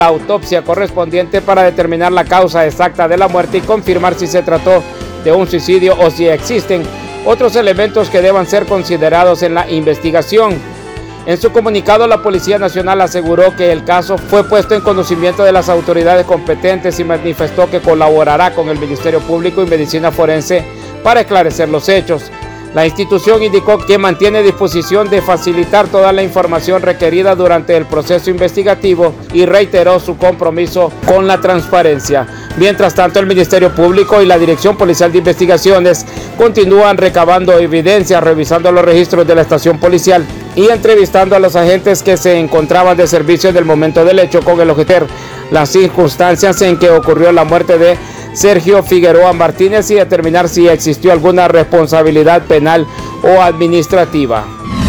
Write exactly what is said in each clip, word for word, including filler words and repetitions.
la autopsia correspondiente para determinar la causa exacta de la muerte y confirmar si se trató de un suicidio o si existen otros elementos que deban ser considerados en la investigación. En su comunicado, la Policía Nacional aseguró que el caso fue puesto en conocimiento de las autoridades competentes y manifestó que colaborará con el Ministerio Público y Medicina Forense para esclarecer los hechos. La institución indicó que mantiene disposición de facilitar toda la información requerida durante el proceso investigativo y reiteró su compromiso con la transparencia. Mientras tanto, el Ministerio Público y la Dirección Policial de Investigaciones continúan recabando evidencia, revisando los registros de la estación policial y entrevistando a los agentes que se encontraban de servicio en el momento del hecho con el objetivo de las circunstancias en que ocurrió la muerte de Sergio Figueroa Martínez y determinar si existió alguna responsabilidad penal o administrativa.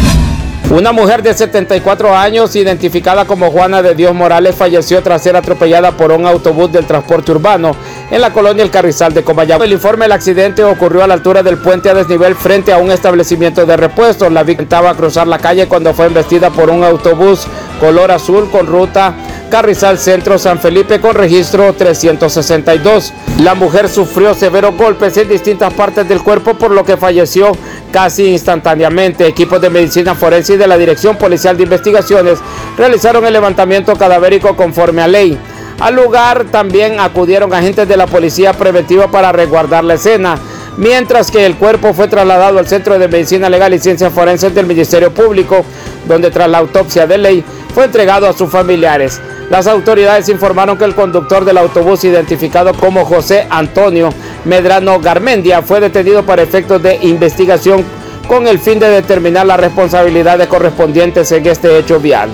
Una mujer de setenta y cuatro años, identificada como Juana de Dios Morales, falleció tras ser atropellada por un autobús del transporte urbano en la colonia El Carrizal de Comayagua. El informe del accidente ocurrió a la altura del puente a desnivel frente a un establecimiento de repuestos. La víctima intentaba cruzar la calle cuando fue embestida por un autobús color azul con ruta Carrizal Centro San Felipe con registro trescientos sesenta y dos. La mujer sufrió severos golpes en distintas partes del cuerpo, por lo que falleció casi instantáneamente. Equipos de medicina forense y de la Dirección Policial de Investigaciones realizaron el levantamiento cadavérico conforme a ley. Al lugar también acudieron agentes de la Policía Preventiva para resguardar la escena, mientras que el cuerpo fue trasladado al Centro de Medicina Legal y Ciencias Forenses del Ministerio Público, donde tras la autopsia de ley fue entregado a sus familiares. Las autoridades informaron que el conductor del autobús, identificado como José Antonio Medrano Garmendia, fue detenido para efectos de investigación con el fin de determinar las responsabilidades correspondientes en este hecho vial.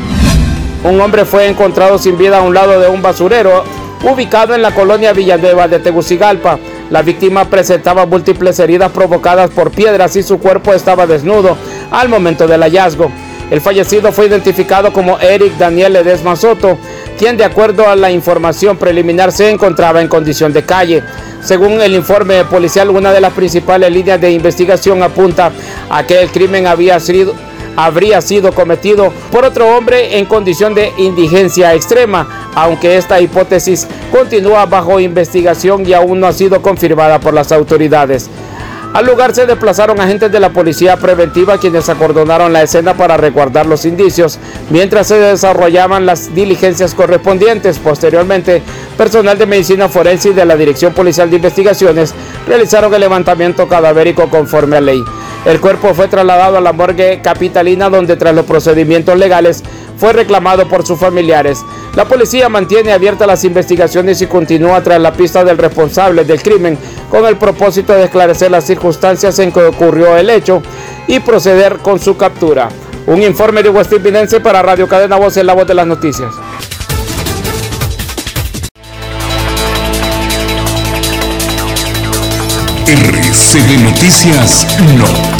Un hombre fue encontrado sin vida a un lado de un basurero ubicado en la colonia Villanueva de Tegucigalpa. La víctima presentaba múltiples heridas provocadas por piedras y su cuerpo estaba desnudo al momento del hallazgo. El fallecido fue identificado como Eric Daniel Ledesma Soto, quien, de acuerdo a la información preliminar, se encontraba en condición de calle. Según el informe policial, una de las principales líneas de investigación apunta a que el crimen había sido, habría sido cometido por otro hombre en condición de indigencia extrema, aunque esta hipótesis continúa bajo investigación y aún no ha sido confirmada por las autoridades. Al lugar se desplazaron agentes de la Policía Preventiva, quienes acordonaron la escena para resguardar los indicios mientras se desarrollaban las diligencias correspondientes. Posteriormente, personal de medicina forense y de la Dirección Policial de Investigaciones realizaron el levantamiento cadavérico conforme a ley. El cuerpo fue trasladado a la morgue capitalina, donde tras los procedimientos legales fue reclamado por sus familiares. La policía mantiene abiertas las investigaciones y continúa tras la pista del responsable del crimen con el propósito de esclarecer las circunstancias en que ocurrió el hecho y proceder con su captura. Un informe de West Evidence para Radio Cadena Voz, en la voz de las noticias. R C D Noticias No.